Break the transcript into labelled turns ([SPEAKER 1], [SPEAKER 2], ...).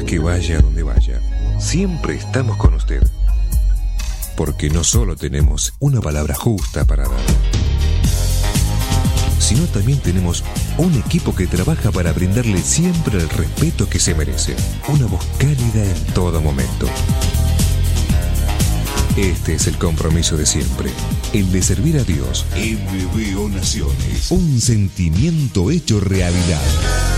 [SPEAKER 1] que vaya a donde vaya, siempre estamos con usted. Porque no solo tenemos una palabra justa para dar, sino también tenemos un equipo que trabaja para brindarle siempre el respeto que se merece. Una voz cálida en todo momento. Este es el compromiso de siempre, el de servir a Dios.
[SPEAKER 2] MBO Naciones.
[SPEAKER 1] Un sentimiento hecho realidad.